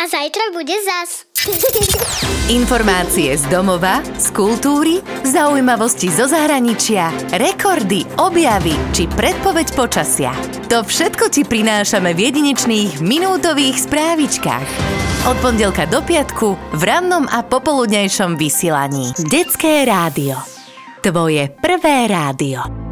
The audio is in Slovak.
A zajtra bude zas. Informácie z domova, z kultúry, zaujímavosti zo zahraničia, rekordy, objavy či predpoveď počasia. To všetko ti prinášame v jedinečných minútových správičkách. Od pondelka do piatku v rannom a popoludnejšom vysielaní. Detské rádio. Tvoje prvé rádio.